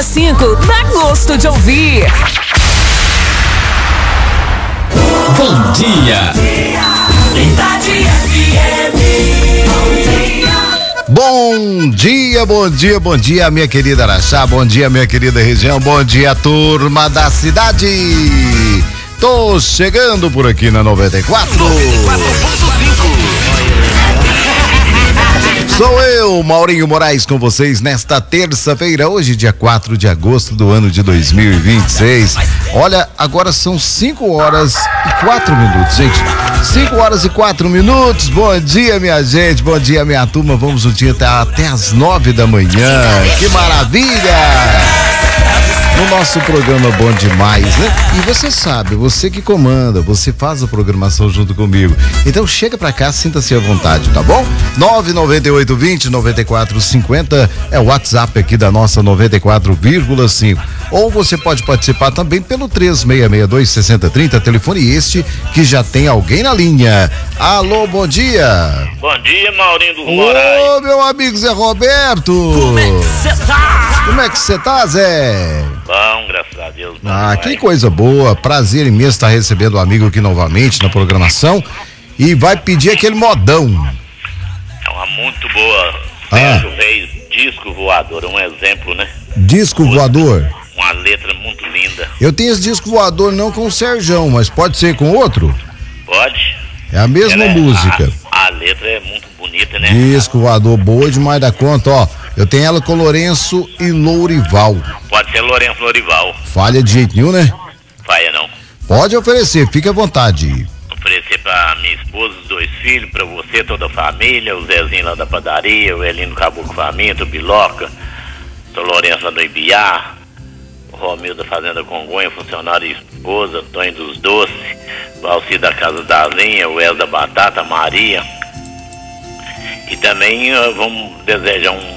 101,5. Dá gosto de ouvir. Bom dia. Cidade FM. Bom dia, bom dia, bom dia, minha querida Araxá, bom dia, minha querida região, bom dia, turma da cidade. Tô chegando por aqui na 94. 94.5. Sou eu, Maurinho Moraes, com vocês nesta terça-feira, hoje, dia 4 de agosto do ano de 2026. Olha, agora são 5 horas e 4 minutos, gente. 5 horas e 4 minutos. Bom dia, minha gente, bom dia, minha turma. Vamos o dia até as 9 da manhã. Que maravilha! No nosso programa Bom Demais, né? E você sabe, você que comanda, você faz a programação junto comigo. Então chega pra cá, sinta-se à vontade, tá bom? 99820-9450 é o WhatsApp aqui da nossa 94,5. Ou você pode participar também pelo 3662-6030, telefone este que já tem alguém na linha. Alô, bom dia. Bom dia, Maurinho do Moraes. Ô, meu amigo Zé Roberto. Como é que você tá, Zé? Bom, graças a Deus. Bom Que coisa boa. Prazer imenso estar recebendo o amigo aqui novamente na programação. E vai pedir aquele modão. É uma muito boa. Veio disco voador, um exemplo, né? Disco voador. Uma letra muito linda. Eu tenho esse disco voador não com o Serjão, mas pode ser com outro? Pode? É a mesma música. A letra é muito bonita, né? Disco voador, boa demais da conta, ó. Eu tenho ela com Lourenço e Lourival. Pode ser Lourenço Lourival. Falha de jeito nenhum, né? Falha não. Pode oferecer, fique à vontade. Oferecer pra minha esposa, os 2 filhos, pra você, toda a família, o Zezinho lá da padaria, o Elino Caboclo Faminto, o Biloca, o Lourenço lá do Ibiá, o Romil da Fazenda Congonha, funcionário e esposa, Antônio dos Doces, o Alci da Casa da Linha, o El da Batata, a Maria. E também vamos desejar um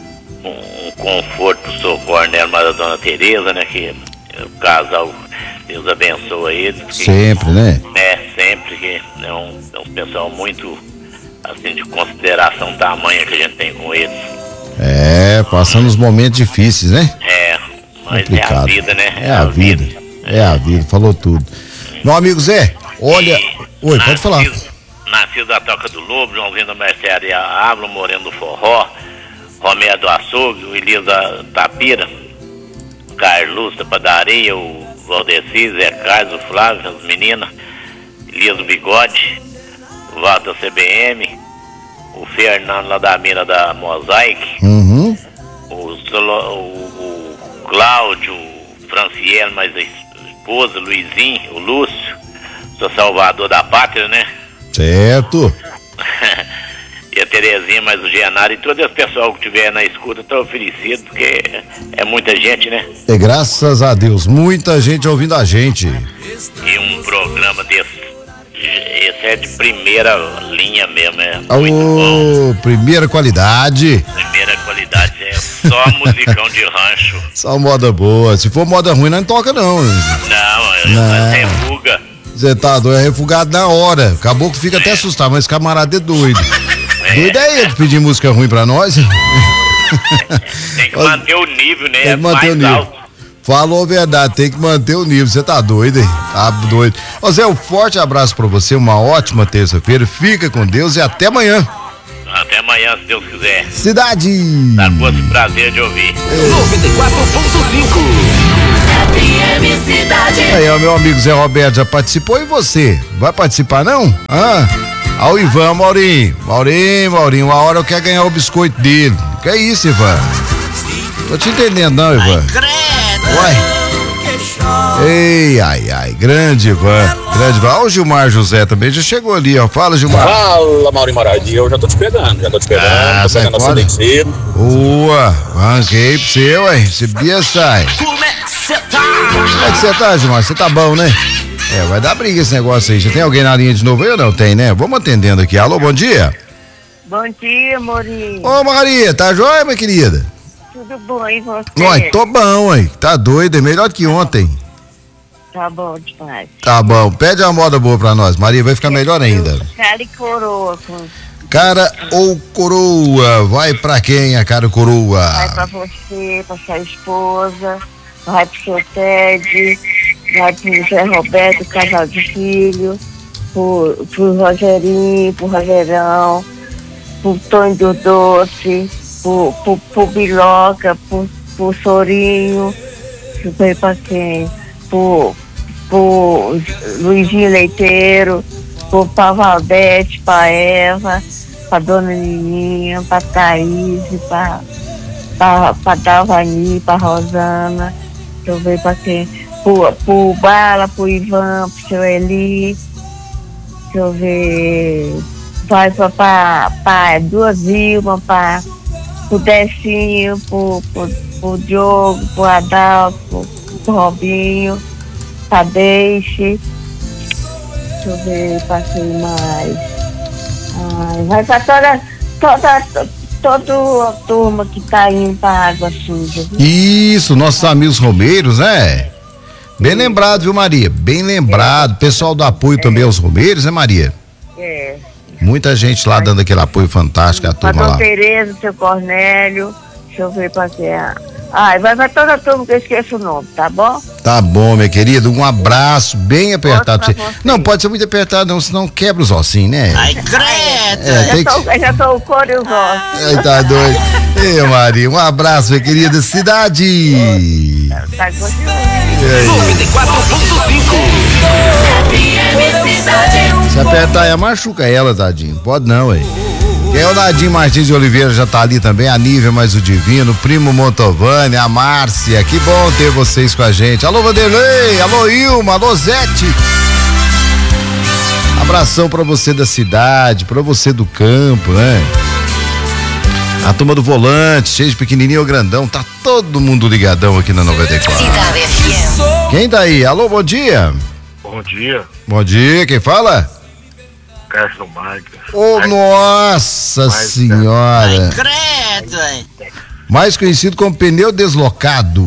conforto, socorro nela, mas a dona Tereza, né, que o casal, Deus abençoa eles. Sempre, né? Sempre, que é um pessoal muito, assim, de consideração tamanha que a gente tem com eles. Passando os momentos difíceis, né? Mas complicado. é a vida, né? É a vida. É a vida, falou tudo. Meu amigo Zé, olha... Oi, pode falar. Nascido da Toca do Lobo, Joãozinho da Mercearia Ávila, Moreno do Forró, Romero do Açougue, o Elias da Tapira, o Carlos da Padaria, o Valdeci, Zé Carlos, o Flávio, as meninas, Elias do Bigode, o Walter da CBM, o Fernando lá da Mira da Mosaic, o Cláudio, o Franciele, mais a esposa, Luizinho, o Lúcio, sou Salvador da Pátria, né? Certo. E a Terezinha, mais o Genaro e todo esse pessoal que estiver na escuta, estou oferecido, porque é muita gente, né? Graças a Deus, muita gente ouvindo a gente. E um programa desse, esse é de primeira linha mesmo, muito bom. Primeira qualidade. Primeira qualidade, é só musicão de rancho. Só moda boa. Se for moda ruim, não toca não. Não. Refuga. Você tá doido, é refugado na hora. Acabou que fica até assustado, mas esse camarada é doido. Doido é ele pedir música ruim pra nós. Tem que manter o nível, né? Tem que manter o nível. Alto. Falou a verdade, tem que manter o nível. Você tá doido, hein? Tá doido. Ô Zé, um forte abraço pra você, uma ótima terça-feira. Fica com Deus e até amanhã. Até amanhã, se Deus quiser. Cidade. Tá com esse prazer de ouvir. 94.5. FM Cidade. Aí, ó, meu amigo Zé Roberto já participou e você? Vai participar, não? O Ivan, Maurinho, uma hora eu quero ganhar o biscoito dele. Que é isso, Ivan? Tô te entendendo, não, Ivan? Uai. Ai, grande Ivan. Ó, o Gilmar José também já chegou ali, ó. Fala, Gilmar. Fala, Maurinho Moraes. Eu já tô te pegando. Tô pegando a cedo. Boa, arranquei pra você, ué. Esse dia sai. Como é que você tá, Gilmar? Você tá bom, né? Vai dar briga esse negócio aí. Já tem alguém na linha de novo aí ou não? Tem, né? Vamos atendendo aqui. Alô, bom dia. Bom dia, Maurinho. Ô, Maria, tá joia, minha querida? Tudo bom, e você? Ué, tô bom, ué. Tá doido, é melhor que ontem. Tá bom demais. Tá bom, pede uma moda boa pra nós. Maria, vai ficar melhor ainda. Cara e coroa. Cara ou coroa? Vai pra quem a cara ou coroa? Vai pra você, pra sua esposa, vai pro seu Ted, vai pro Zé Roberto, casal de filho, pro Rogerinho, pro Rogerão, pro Tonho do Doce, pro Biloca, pro Sorinho, vai pra quem? Pro Luizinho Leiteiro, pra Valdete, pra Eva, pra Dona Nininha, pra Thaís, pra Dalvani, pra Rosana, deixa eu ver pra quem, pro Bala, pro Ivan, pro seu Eli, deixa eu ver, vai pra Duas Vilma, pro Decinho, pro Diogo, pro Adalfo, pro Robinho, pra Deixe, deixa eu ver, passei mais. Ai, vai pra toda a turma que tá indo pra Água Suja. Viu? Isso, nossos amigos romeiros, né? Bem lembrado, viu, Maria? Bem lembrado. Pessoal do apoio também aos romeiros, né, Maria? É. Muita gente lá dando aquele apoio fantástico à Pra turma Dona lá. Tereza, seu Cornélio, deixa eu ver pra quem é. Ai, vai pra toda a turma que eu esqueço o nome, tá bom? Tá bom, minha querida. Um abraço bem apertado. Outro pra você. Não, pode ser muito apertado, não, senão quebra os ossinhos, né? Ai, credo! Tem que... Já sou o coro e os ossos. Ai, tá doido. Ei, Maria, um abraço, minha querida. Cidade. Tá gostoso. 94.5 Cidade. Se apertar aí, machuca ela, tadinho. Pode não, hein? Quem é o Nadinho Martins de Oliveira já tá ali também, a Nívia mais o Divino, Primo Montovani, a Márcia, que bom ter vocês com a gente. Alô, Vanderlei, alô, Ilma, alô, Zete. Abração pra você da cidade, pra você do campo, né? A turma do volante, cheio de pequenininho ou grandão, tá todo mundo ligadão aqui na 94. Cidade FM. Quem tá aí? Alô, bom dia. Bom dia, Bom dia, quem fala? Castro Marques. Ô, nossa senhora. Credo, hein? Mais conhecido como pneu deslocado.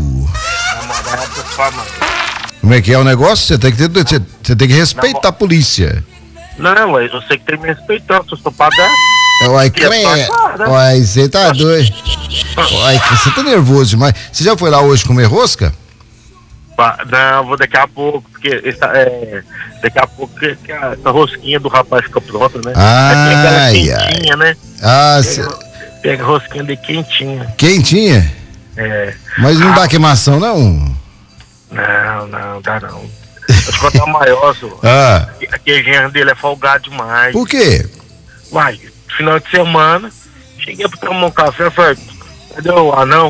Como é que é o negócio? Você tem que respeitar a polícia. Não, mas você que tem que me respeitar, se eu estou pagando. Uai, uai, você tá doido. Uai, você tá nervoso demais. Você já foi lá hoje comer rosca? Não, vou daqui a pouco, porque daqui a pouco que essa rosquinha do rapaz fica pronta, né? Ai, quentinha, né? Ah, Pega a rosquinha de quentinha. Quentinha? É. Mas não dá queimação, não? Não, dá não. Vou te contar o maior, senhor. Ah. A queijinha dele é folgado demais. Por quê? Uai, final de semana, cheguei pra tomar um café, falei, cadê o anão?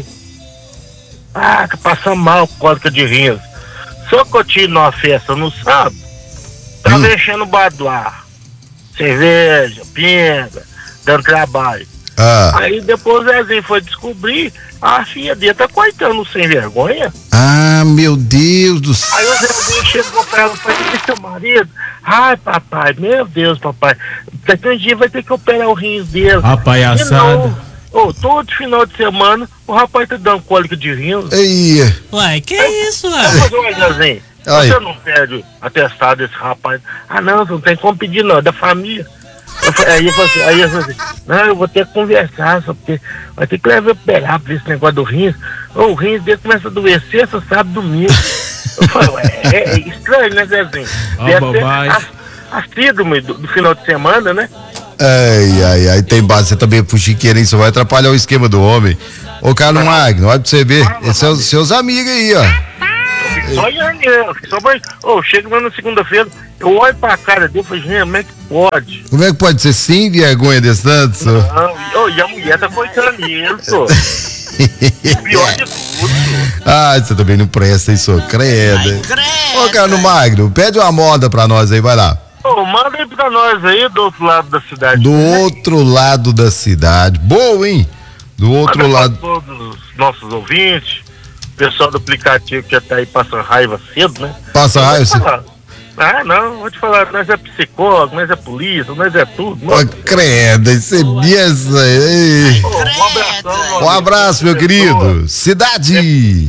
Ah, que passa mal com cólica de rins. Só que eu tive numa festa no sábado, tava enchendo o bar do ar. Cerveja, pinga, dando trabalho. Ah. Aí depois o Zezinho foi descobrir, a filha dele tá coitando sem vergonha. Ah, meu Deus do céu. Aí o Zezinho chegou pra ela e falou, e seu marido? Ai, papai, meu Deus, papai, daqui um dia vai ter que operar o rins dele. Rapaz, assado. Todo final de semana, o rapaz tá dando cólica de rins. Ei. Uai, que isso, uai? Mas, olha, Zezinho, Ai. você não pede atestado desse rapaz? Ah, não, você não tem como pedir não, é da família. Aí eu falei assim, não, eu vou ter que conversar, só porque vai ter que levar operar por esse negócio do rins. O rins dele começa a adoecer, só sabe domingo. Eu falei, é estranho, né, Zezinho? Deve ser a síndrome do final de semana, né? Ai, tem base, você também fuxiqueiro, hein? Só vai atrapalhar o esquema do homem. Ô, Carlos Magno, olha pra você ver. Esses são seus amigos aí, ó. Só olhando, chega lá na segunda-feira, eu olho pra cara dele e falo, gente, como é que pode? Como é que pode ser sem vergonha desse tanto, senhor? Não, e a mulher tá coitando ele, senhor. Pior de tudo. Ah, você também não presta, hein, senhor? Credo. Ô, Carlos Magno, pede uma moda pra nós aí, vai lá. Manda aí pra nós aí, do outro lado da cidade. Do outro lado da cidade. Boa, hein? Do outro lado. Pra todos os nossos ouvintes, pessoal do aplicativo que tá aí passando raiva cedo, né? Passa raiva cedo. Ah, não, vou te falar, nós é psicólogo, nós é polícia, nós é tudo. Ô, credo, isso é benção aí. Um abraço, meu querido. Cidade.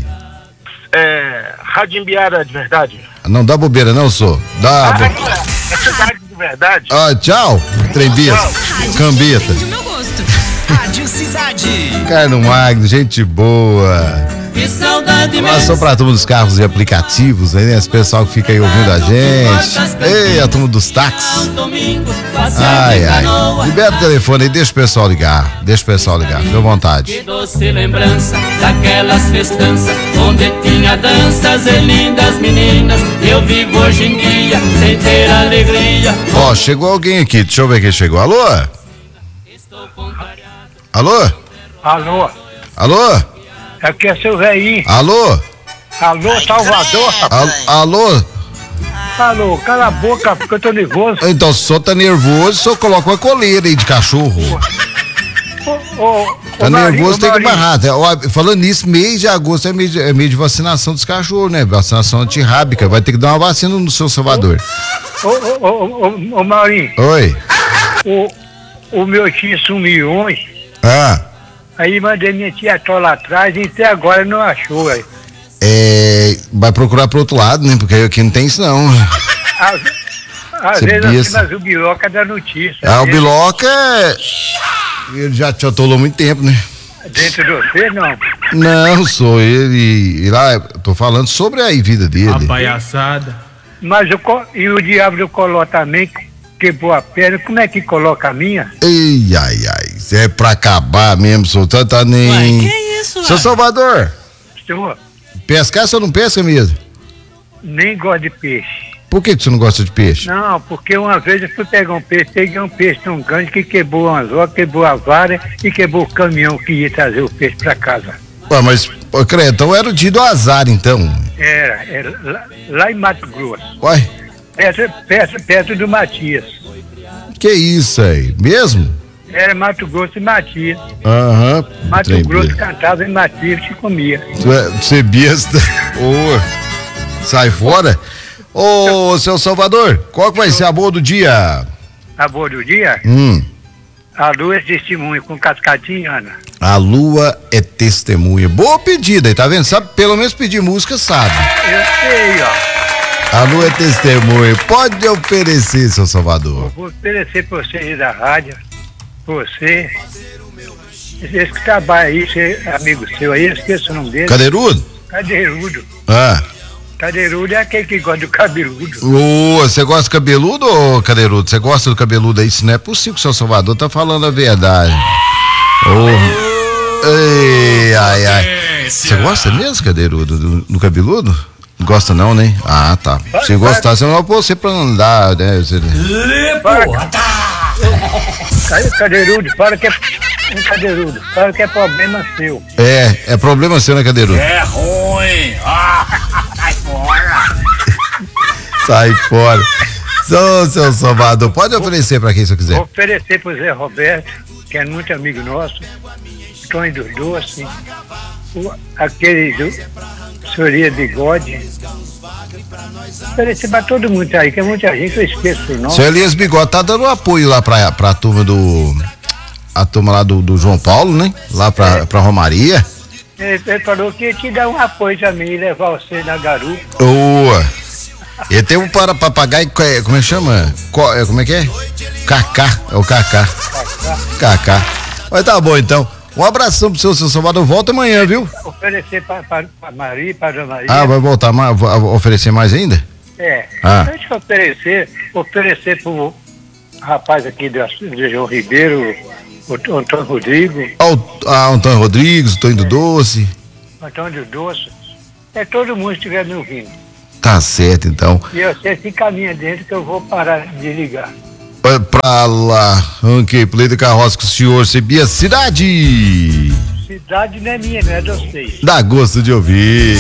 Rádio Embiara de verdade. Não dá bobeira, não, senhor. Dá. É cidade de verdade. Ah, tchau, trem besta, cambeta. Do meu gosto. Rádio Cidade. Carlos Magno, gente boa. Que saudade Abração pra turma dos carros e aplicativos, né? Esse pessoal que fica aí ouvindo a gente. Ei, a turma dos táxis. Ai, ai. Libera o telefone aí, deixa o pessoal ligar. Fica à vontade. Que doce lembrança daquelas festanças onde tinha danças e lindas meninas. Eu vivo hoje em dia sem ter alegria. Ó, chegou alguém aqui, deixa eu ver quem chegou. Alô? Alô? Alô, Alô? aqui é seu velhinho. Alô? Alô, Salvador. Alô? Alô, cala a boca, porque eu tô nervoso. Então, se o senhor tá nervoso, o senhor coloca uma coleira aí de cachorro. Tá nervoso, tem que barrar. Ó, falando nisso, mês de agosto é mês de vacinação dos cachorros, né? Vacinação antirrábica. Vai ter que dar uma vacina no seu Salvador. Ô, Maurinho, Oi. o meu tio sumiu ontem. Ah. Aí mandei minha tia lá atrás e até agora não achou, aí. Vai procurar pro outro lado, né? Porque aqui não tem isso, não. Às Você vezes pensa. assim, mas o Biloca dá notícia. Ah, o Biloca, ele já te atolou há muito tempo, né? Dentro de você, não. Não, sou ele. E lá, tô falando sobre a vida dele. Palhaçada. Mas e o diabo do Coló também quebrou a perna. Como é que coloca a minha? Ei, ai, ai. Isso é pra acabar mesmo, sou tá nem. Ué, que isso, Seu ué? Salvador, Senhor, pescar você não pesca mesmo? nem gosto de peixe. Por que você não gosta de peixe? Não, porque uma vez eu fui pegar um peixe, peguei um peixe tão grande que quebrou o anzol, quebrou a vara e quebrou o caminhão que ia trazer o peixe pra casa. Ué, mas, credo, então era o dia do azar, então. Era lá em Mato Grosso, Uai, perto do Matias. que isso aí? Mesmo? Era Mato Grosso e Matias. Aham. Mato trem Grosso besta. cantava e Matias se comia. Você besta. Ô, sai fora. Ô, seu Salvador, qual que vai ser a boa do dia? A boa do dia, a lua é testemunho com cascadinha, Ana. A lua é testemunha. Boa pedida, aí, tá vendo? Sabe, pelo menos pedir música, sabe. Eu sei, ó. A lua é testemunha. Pode oferecer, seu Salvador. Vou oferecer pra você aí da rádio, você. Esse que trabalha aí, esse amigo seu aí, eu esqueço o nome dele. Cadeirudo? Cadeirudo. Ah. Cadeirudo é aquele que gosta do cabeludo. Ô, você gosta do cabeludo, ô Cadeirudo? Você gosta do cabeludo aí? Isso não é possível que o seu Salvador tá falando a verdade. Ei, ai, ai. Você gosta mesmo, Cadeirudo, do cabeludo? Não gosta não, né? Ah, tá. Se gostar, você não vai pôr você pra andar, né? Cadeirudo, fala que é cadeirudo, fala que é problema seu. É problema seu, né, Cadeirudo? É ruim. Sai fora. Sai fora. Seu Salvador, pode oferecer pra quem você quiser. Vou oferecer pro Zé Roberto, que é muito amigo nosso, Tonho dos Doces, aquele do Soria Bigode. Oferecer pra todo mundo aí, que é muita gente, eu esqueço o nome. Seu Elias Bigode tá dando apoio lá pra turma a turma lá do João Paulo, né? Lá pra Romaria. Ele falou que ia te dar um apoio também e levar você na garupa. Ele tem um papagaio, como é que chama? Como é que é? Cacá, é o Cacá. Cacá. Mas tá bom então. Um abração pro seu Salvador, volta amanhã, viu? Oferecer pra Maria, pra Dona Maria. Ah, vai voltar mais, oferecer mais ainda? Deixa eu oferecer pro rapaz aqui do João Ribeiro, o Antônio Rodrigo. Antônio Rodrigues, o Tonho do Doce. Antônio do Doce. É todo mundo que estiver me ouvindo. Tá certo, então. E você se caminha dentro que eu vou parar de ligar. Pra lá, ok, play de carroça com o senhor, Sebia Cidade. Cidade não é minha, não é de vocês. Dá gosto de ouvir.